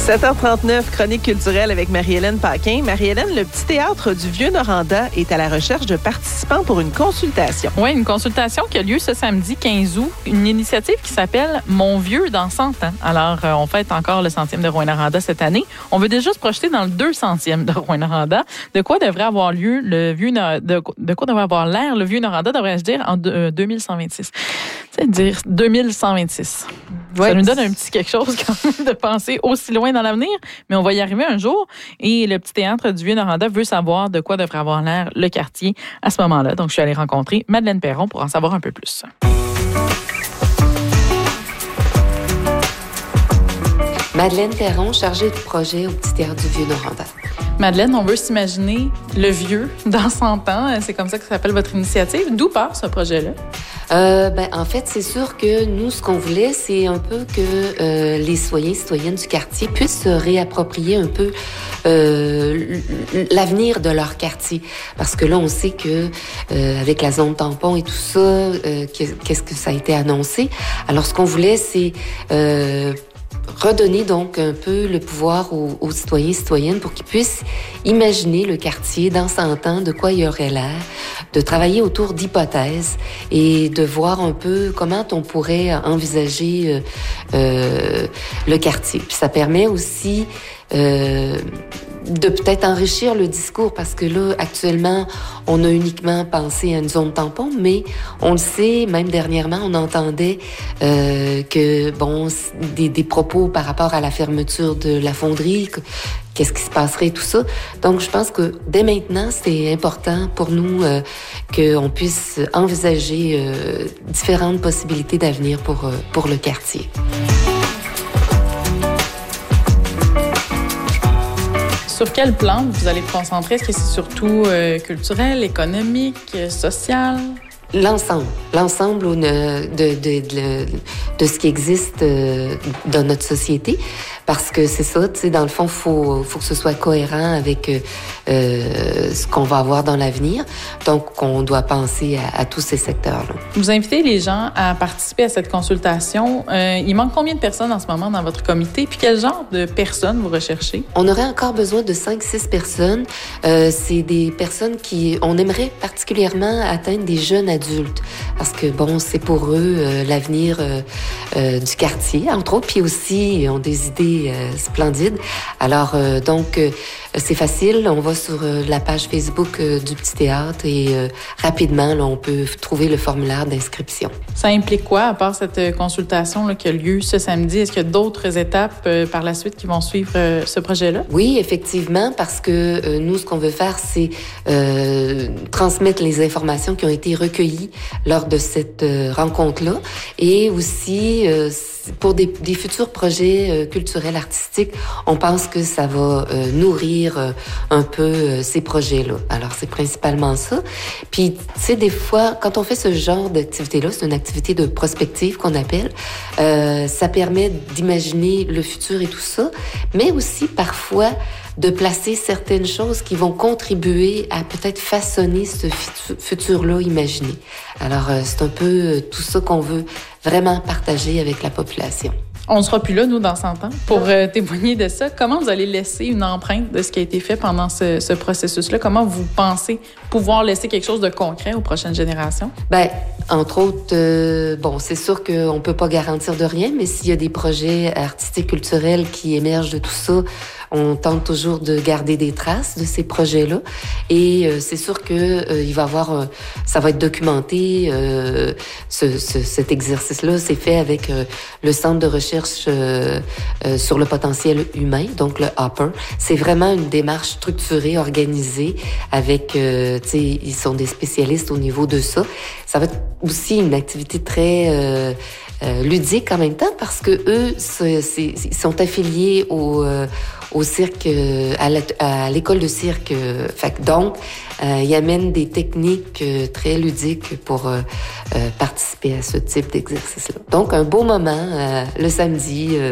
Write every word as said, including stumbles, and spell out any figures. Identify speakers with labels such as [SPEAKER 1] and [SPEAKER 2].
[SPEAKER 1] sept heures trente-neuf, chronique culturelle avec Marie-Hélène Paquin. Marie-Hélène, le Petit Théâtre du Vieux-Noranda est à la recherche de participants pour une consultation.
[SPEAKER 2] Oui, une consultation qui a lieu ce samedi quinze août. Une initiative qui s'appelle « Mon vieux dans cent ans ». Alors, euh, on fête encore le centième de Rouyn-Noranda cette année. On veut déjà se projeter dans le deux centième de Rouyn-Noranda. De quoi devrait avoir lieu le vieux de, de quoi devrait avoir l'air le Vieux-Noranda, devrais-je dire, en euh, deux mille cent vingt-six. C'est-à-dire deux mille cent vingt-six. Ouais. Ça nous donne un petit quelque chose quand même de penser aussi loin dans l'avenir, mais on va y arriver un jour. Et le Petit Théâtre du Vieux-Noranda veut savoir de quoi devrait avoir l'air le quartier à ce moment-là. Donc, je suis allée rencontrer Madeleine Perron pour en savoir un peu plus.
[SPEAKER 3] Madeleine Perron, chargée de projet au Petit Théâtre du Vieux-Noranda.
[SPEAKER 2] Madeleine, on veut s'imaginer le vieux dans cent ans. C'est comme ça que s'appelle votre initiative. D'où part ce projet-là?
[SPEAKER 3] Euh, ben, en fait, c'est sûr que nous, ce qu'on voulait, c'est un peu que euh, les citoyens et citoyennes du quartier puissent se réapproprier un peu euh, l'avenir de leur quartier. Parce que là, on sait que euh, avec la zone tampon et tout ça, euh, qu'est-ce que ça a été annoncé. Alors, ce qu'on voulait, c'est euh, redonner donc un peu le pouvoir aux, aux citoyens et citoyennes pour qu'ils puissent imaginer le quartier dans cent ans, de quoi il aurait l'air, de travailler autour d'hypothèses et de voir un peu comment on pourrait envisager euh, euh, le quartier. Puis ça permet aussi euh, de peut-être enrichir le discours parce que là, actuellement, on a uniquement pensé à une zone tampon, mais on le sait, même dernièrement, on entendait euh, que, bon, des, des propos par rapport à la fermeture de la fonderie, que, qu'est-ce qui se passerait, tout ça. Donc, je pense que dès maintenant, c'est important pour nous euh, qu'on puisse envisager euh, différentes possibilités d'avenir pour, euh, pour le quartier.
[SPEAKER 2] Sur quel plan vous allez vous concentrer? Est-ce que c'est surtout euh, culturel, économique, euh, social?
[SPEAKER 3] L'ensemble. L'ensemble de, de, de, de, de ce qui existe euh, dans notre société. Parce que c'est ça, tu sais, dans le fond, il faut, faut que ce soit cohérent avec euh, ce qu'on va avoir dans l'avenir. Donc, on doit penser à, à tous ces secteurs-là.
[SPEAKER 2] Vous invitez les gens à participer à cette consultation. Euh, il manque combien de personnes en ce moment dans votre comité? Puis quel genre de personnes vous recherchez?
[SPEAKER 3] On aurait encore besoin de cinq six personnes. Euh, c'est des personnes qui... On aimerait particulièrement atteindre des jeunes adultes. Parce que, bon, c'est pour eux euh, l'avenir euh, euh, du quartier, entre autres. Puis aussi, ils ont des idées Euh, splendide. Alors, euh, donc, euh, c'est facile. On va sur euh, la page Facebook euh, du Petit Théâtre et euh, rapidement, là, on peut trouver le formulaire d'inscription.
[SPEAKER 2] Ça implique quoi, à part cette consultation là, qui a lieu ce samedi? Est-ce qu'il y a d'autres étapes euh, par la suite qui vont suivre euh, ce projet-là?
[SPEAKER 3] Oui, effectivement, parce que euh, nous, ce qu'on veut faire, c'est euh, transmettre les informations qui ont été recueillies lors de cette euh, rencontre-là et aussi euh, pour des, des futurs projets euh, culturels, artistiques, on pense que ça va euh, nourrir euh, un peu euh, ces projets-là. Alors, c'est principalement ça. Puis, tu sais, des fois, quand on fait ce genre d'activité-là, c'est une activité de prospective qu'on appelle, euh, ça permet d'imaginer le futur et tout ça, mais aussi, parfois, de placer certaines choses qui vont contribuer à peut-être façonner ce futur-là imaginé. Alors, euh, c'est un peu euh, tout ça qu'on veut vraiment partager avec la population.
[SPEAKER 2] On ne sera plus là, nous, dans cent ans, pour euh, témoigner de ça. Comment vous allez laisser une empreinte de ce qui a été fait pendant ce, ce processus-là? Comment vous pensez pouvoir laisser quelque chose de concret aux prochaines générations?
[SPEAKER 3] Bien, entre autres, euh, bon, c'est sûr qu'on ne peut pas garantir de rien, mais s'il y a des projets artistiques, culturels qui émergent de tout ça, on tente toujours de garder des traces de ces projets-là. Et euh, c'est sûr que euh, il va avoir, euh, ça va être documenté. Euh, ce, ce, cet exercice-là, c'est fait avec euh, le Centre de recherche euh, euh, sur le potentiel humain, donc le Hopper. C'est vraiment une démarche structurée, organisée, avec, euh, tu sais, ils sont des spécialistes au niveau de ça. Ça va être aussi une activité très euh, euh, ludique en même temps parce que eux, c'est, c'est, ils sont affiliés au euh, au cirque, euh, à, la, à l'école de cirque. Euh, fait que donc, euh, ils amènent des techniques euh, très ludiques pour euh, euh, participer à ce type d'exercice-là. Donc, un beau moment euh, le samedi. Euh,